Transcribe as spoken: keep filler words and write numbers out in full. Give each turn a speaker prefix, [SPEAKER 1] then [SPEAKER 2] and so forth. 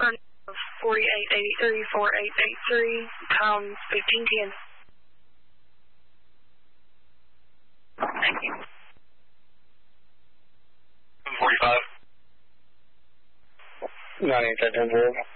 [SPEAKER 1] forty-eight eighty-three, forty-eight eighty-three, com fifteen ten. Thank you.
[SPEAKER 2] forty-five.
[SPEAKER 3] ninety-eight ten zero.